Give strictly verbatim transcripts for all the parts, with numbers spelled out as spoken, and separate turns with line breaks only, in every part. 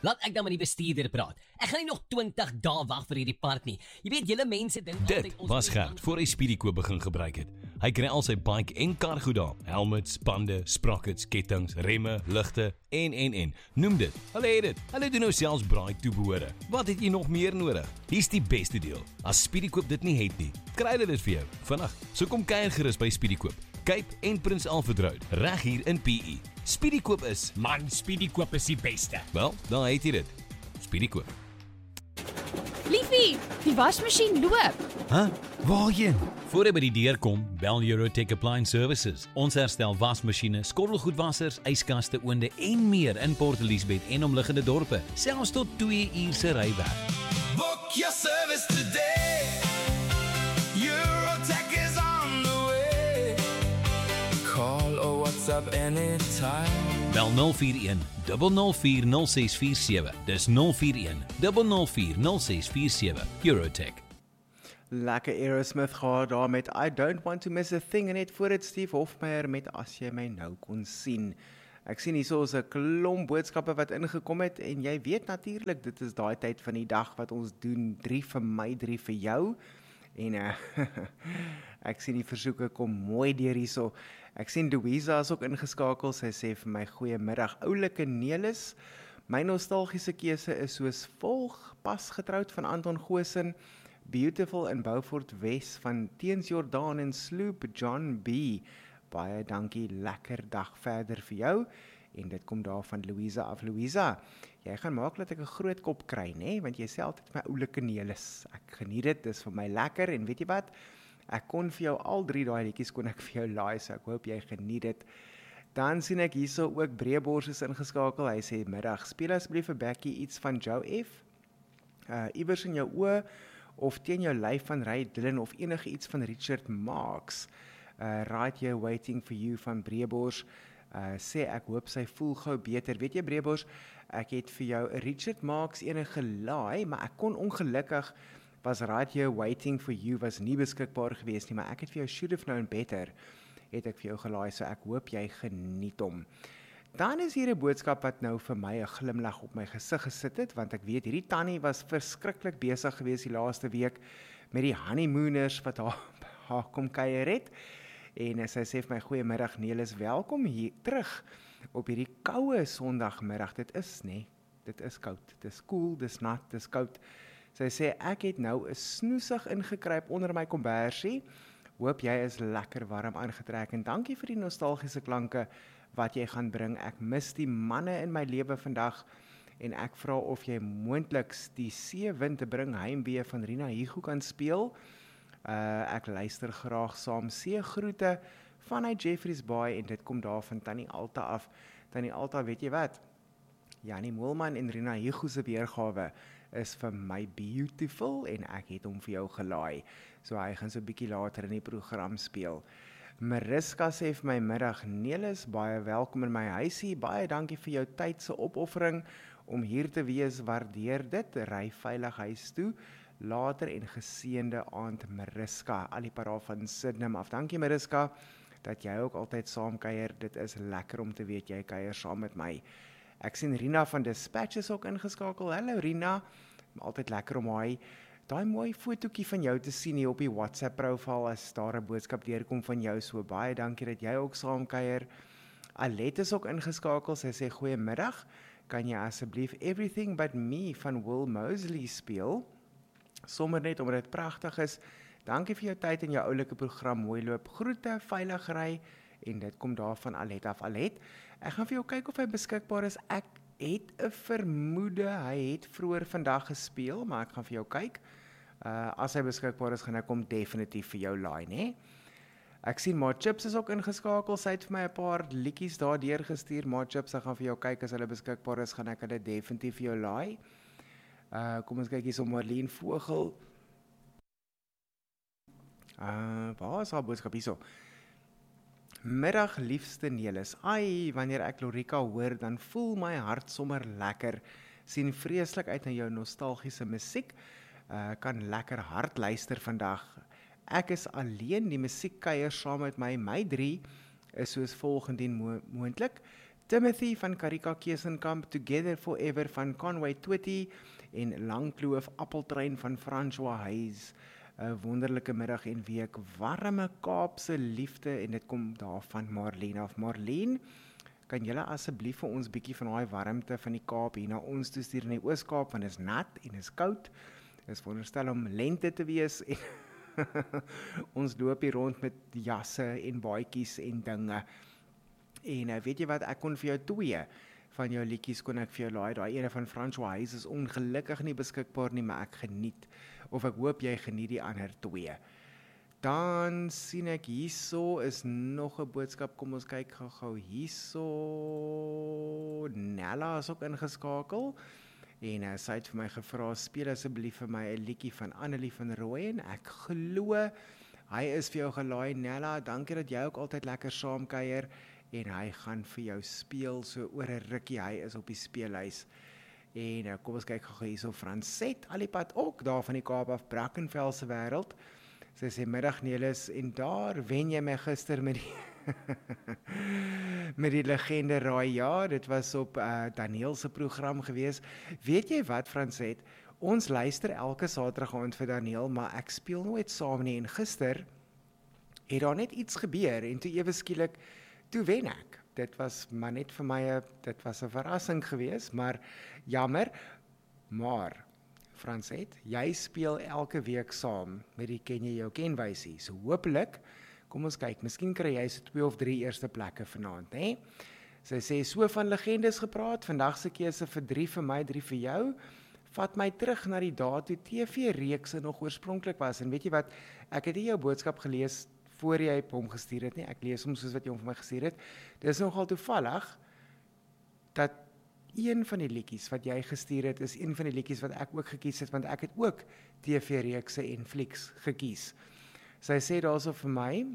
laat ek dan met die bestuurder praat. Ek gaan nie nog twintig dae wag vir hierdie part nie. Jy weet, julle mense dink
Dit was Gert voor hy Speedykoop begin gebruik het. Hy kry al sy bike en kar goed daar. Helmets, bande, sprockets, kettinge, remme, ligte en en en. Noem dit. Hulle het dit. Hulle doen nou selfs braai toebehore. Wat het jy nog meer nodig? Hier's die beste deel. As Speedykoop dit nie het nie, kry hulle dit vir jou vinnig. So kom kuier gerus by Speedykoop. Cape en Prins Alfred Road, reg hier in P E. Speedykoop is,
Man, Speedykoop is die beste.
wel, dan het jy dit. Speedykoop.
Liefie, die wasmasjien loop.
Huh? Waarheen?
Voor jy by die deur kom, bel Eurotech Appliance Services. Ons herstel wasmasjiene, skottelgoedwassers, yskaste, oonde en meer in Port Elizabeth en omliggende dorpe, selfs tot twee uur se rywerk.
Book your service today. Eurotech is on the way. Call or WhatsApp anytime.
Bel nul vier een, nul nul vier, nul ses vier sewe. Dis nul vier een, nul nul vier, nul ses vier sewe. Eurotech.
Lekker Aerosmith gehad daar met I Don't Want To Miss A Thing en net voor dit Steve Hofmeyer met As Jy My Nou Kon Sien. Ek sien hier so 'n klomp boodskappe wat ingekom het en jy weet natuurlik dit is daai tyd van die dag wat ons doen, drie vir my, drie vir jou. En uh, ek sien die versoeke kom mooi deur hierso. Ek sien Louisa is ook ingeskakel. Sy sê vir my goeiemiddag oulike Nelis. My nostalgiese keuse is soos volg: Pas getroud van Anton Goosen, Beautiful in Beaufort Wes van Teens Jordaan en Sloop John B. Baie dankie, lekker dag verder vir jou. En dit kom daar van Louisa af. Louisa, jy gaan maak dat ek 'n groot kop kry, nê? Want jy sê altyd my oulike Nelis. Ek geniet dit, dis vir my lekker en weet jy wat? Ek kon vir jou al drie daai liedjies kon ek vir jou laai, so ek hoop jy geniet dit. Dan sien ek hierso ook Breebors is ingeskakel. Hy sê middag, speel asseblief vir Becky iets van Joe F. Uh iewers in jou oë of teen jou lyf van Ray Dillon of enige iets van Richard Marx. Uh Right Here Waiting for You van Breebors. Uh sê ek hoop sy voel gou beter. Weet jy Breebors, ek het vir jou 'n Richard Marx ene gelaai, maar ek kon ongelukkig was Right Here Waiting for You was nie beskikbaar gewees nie, maar ek het vir jou Should Have Known Better het ek vir jou gelaai, so ek hoop jy geniet hom. Dan is hier 'n boodskap wat nou vir my 'n glimlag op my gesig gesit het, want ek weet hierdie tannie was verskriklik besig gewees die laaste week met die honeymooners wat haar, haar kom kuier het. En sy sê vir my goeiemiddag Nelis, welkom hier terug op hierdie koue Sondagmiddag. Dit is nê, dit is koud. Dit is koel, dis nat, dis koud. Sy sê ek het nou 'n snoesig ingekruip onder my kombersie. Hoop jy is lekker warm aangetrek en dankie vir die nostalgiese klanke wat jy gaan bring. Ek mis die manne in my lewe vandag en ek vra of jy moontliks die Seewind te bring heimwee van Rina Hugo kan speel. Uh, ek luister graag saam. See groete vanuit Jeffreys Bay en dit kom daar van Tannie Alta af. Tannie Alta, weet jy wat? Janie Moelman en Rina Hugo se weergawe is vir my beautiful en ek het hom vir jou gelaai. So hy gaan so 'n bietjie later in die program speel. Mariska sê vir my middag Nelis, baie welkom in my huisie. Baie dankie vir jou tyd se opoffering om hier te wees. Waardeer dit. Ry veilig huis toe. Later en geseënde aand Mariska, al die para van Sydenham af. Dankie Mariska dat jy ook altyd saam kuier. Dit is lekker om te weet jy kuier saam met my. Ek sien Rina van Dispatches ook ingeskakel. Hallo Rina, altyd lekker om hy daai mooi fotootjie van jou te sien hier op die WhatsApp profiel as daar 'n boodskap deurkom van jou. So baie dankie dat jy ook saam kuier. Alet is ook ingeskakel. Sy sê goeiemiddag. Kan jy asseblief Everything But Me van Will Mosley speel? Sommer net omdat dit pragtig is. Dankie vir jou tyd en jou oulike program. Mooi loop. Groete, veilig ry. En dit kom daar van Alet af. Alet, ek gaan vir jou kyk of hy beskikbaar is. Ek het 'n vermoede hy het vroeër vandag gespeel, maar ek gaan vir jou kyk. Uh, as hy beskikbaar is, gaan ek hom definitief vir jou laai, né? Ek sien Ma Chips is ook ingeskakel. Sy het vir my 'n paar liedjies daar deurgestuur. Ma Chips, ek gaan vir jou kyk as hulle beskikbaar is, gaan ek hulle definitief vir jou laai. Uh, kom ons kyk hier so Marlene Vogel. Uh, waar is haar boodskap hierso? Middag liefste Nelis. Ai, wanneer ek Lorika hoor, dan voel my hart sommer lekker. Sien vreeslik uit na jou nostalgiese musiek. Uh, kan lekker hard luister vandag. Ek is alleen, die musiek kuier saam met my. My drie is soos volgende mo moontlik. Timothy van Karika Keesenkamp, Together Forever van Conway Twitty en Langkloof Appeltrein van François Hayes. 'n Wonderlike middag en week, warme Kaapse liefde en dit kom daar van Marlene af. Marlene, kan julle asseblief vir ons bietjie van daai warmte van die Kaap hier na ons toe stuur in die Oos-Kaap, want dit is nat en dit is koud. Dit is veronderstel om lente te wees en ons loop hier rond met jasse en baadjies en dinge. En uh, weet jy wat, ek kon vir jou twee van jou liedjies kon ek vir jou laai. Daai ene van François Hayes is ongelukkig nie beskikbaar nie, maar ek geniet, of ek hoop jy geniet die ander twee. Dan sien ek hierso is nog 'n boodskap, kom ons kyk gou-gou hierso. Nella is ook ingeskakel. En uh, sy het vir my gevra, speel asseblief vir my 'n liedjie van Annelie van Rooyen. Ek glo, hy is vir jou gelaai, Nella. Dankie dat jy ook altyd lekker saamkuier. En hy gaan vir jou speel, so oor 'n rukkie, hy is op die speellys. En uh, kom ons kyk gou hierso, Franset, Alipad ook, daar van die Kaap af, Brackenfell se wêreld. Sy sê, middag Nelis, en daar wen jy my gister met die met die legende raai. Ja, dit was op uh, Daniel se program gewees. Weet jy wat, Franset, ons luister elke Saterdag aand vir Daniel, maar ek speel nooit saam nie, en gister het daar net iets gebeur, en toe ewe skielik, toe wen ek. Dit was maar net vir my, dit was 'n verrassing geweest, maar jammer. Maar Franset, jy speel elke week saam met die Ken jy jou kenwysie. So hopelik, kom ons kyk, miskien kry jy so twee of drie eerste plekke vanaand, hè? Sy sê so van legendes gepraat, vandag se keuse vir drie vir my, drie vir jou. Vat my terug na die dae toe T V-reekse nog oorspronklik was. En weet jy wat, ek het nie jou boodskap gelees voor jy hom gestuur het nie, ek lees hom soos wat jy hom vir my gestuur het. Dit is nogal toevallig, dat een van die liedjies wat jy gestuur het, is een van die liedjies wat ek ook gekies het, want ek het ook T V-reekse en flieks gekies. Sy sê daarso vir my,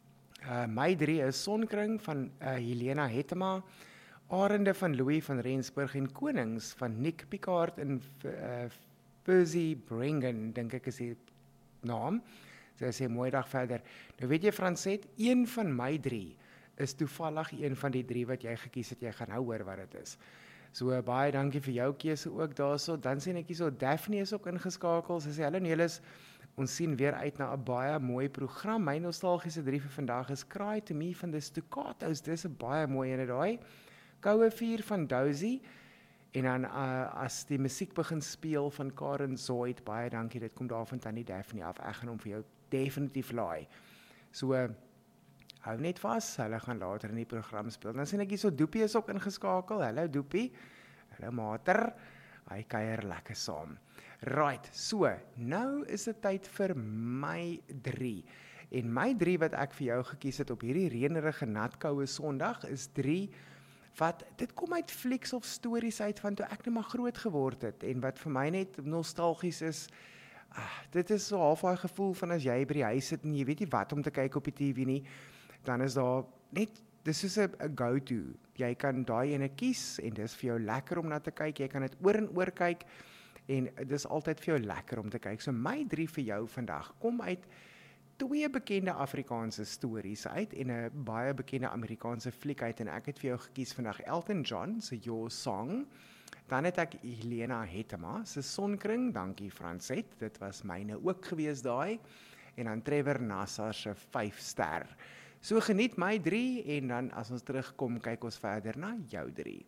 uh, my drie is Sonkring van uh, Helena Hetema, Arende van Louis van Rensburg en Konings van Nick Picard en uh, Percy Bringen, dink ek is die naam. Sy sê, mooi dag verder. Nou weet jy, Franset, een van my drie is toevallig een van die drie wat jy gekies het, jy gaan nou hoor wat dit is. So, baie dankie vir jou keuse ook daarso. Dan sien ek hierso, Daphne is ook ingeskakel. Sy sê, hallo Nelis, ons sien weer uit na 'n baie mooi program. My nostalgiese drie vir vandag is Cry to Me van the Stoccatos. Dis 'n baie mooi ene daai. Koue Vuur van Dozy. En dan uh, as die musiek begin speel van Karen Zoid, baie dankie, dit kom daar van Tannie Daphne af. Ek gaan hom vir jou definitief laai. So, uh, hou net vas, hulle gaan later in die program speel. Dan sien ek hier so, Doopie is ook ingeskakel. Hallo Doopie, hallo Mater, hy kuier lekker saam. Right, so, nou is dit tyd vir my drie. En my drie wat ek vir jou gekies het op hierdie reënerige natkoue Sondag is drie wat, dit kom uit flieks of stories uit van toe ek net maar groot geword het en wat vir my net nostalgies is. Ah, dit is so half daai gevoel van as jy by die huis sit en jy weet nie wat om te kyk op die T V nie, dan is daar net, dis is 'n go-to. Jy kan daai ene kies en dis vir jou lekker om na te kyk, jy kan dit oor en oor kyk en dis altyd vir jou lekker om te kyk. So my drie vir jou vandag kom uit twee bekende Afrikaanse stories uit en 'n baie bekende Amerikaanse fliek uit en ek het vir jou gekies vandag Elton John se Your Song. Dan het ek Helena Hetema se Sonkring, dankie Franset, dit was myne ook gewees daai. En dan Trevor Nassar se vyf ster. So geniet my drie en dan as ons terugkom kyk ons verder na jou drie.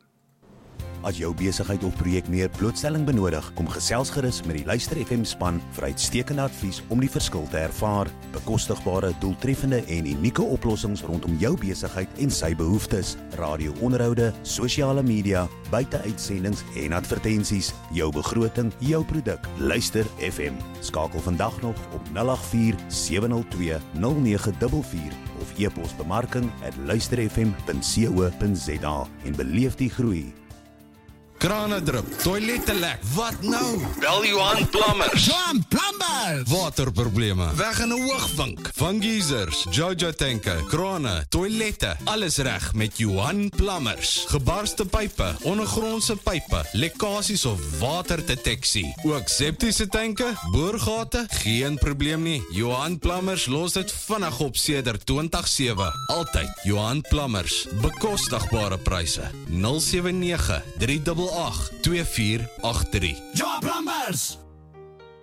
As jou besigheid of projek meer blootstelling benodig, kom gesels gerus met die Luister F M span vir uitstekende advies om die verskil te ervaar. Bekostigbare, doeltreffende en unieke oplossings rondom jou besigheid en sy behoeftes. Radio-onderhoude, sosiale media, buiteuitsendings en advertensies. Jou begroting, jou produk. Luister F M. Skakel vandag nog op nul agt vier sewe nul twee nul nege vier vier of e-pos bemarking at luisterfm punt co punt za en beleef die groei.
krane drup, toilette lek. Wat nou?
Bel Johan Plumbers.
Johan Plumbers! Waterprobleme, weg in 'n hoogvink. Van geysers, Jojo tanke, krane, toilette, alles reg met Johan Plumbers. Gebarste pype, ondergrondse pype, lekkasies of waterdeteksie. Ook septiese tanke, boorgate, geen probleem nie. Johan Plumbers los dit vinnig op sedert twintig sewe. Altyd Johan Plumbers, bekostigbare pryse. nul sewe nege, drie agt agt, twee vier agt drie.
Johan Plumbers.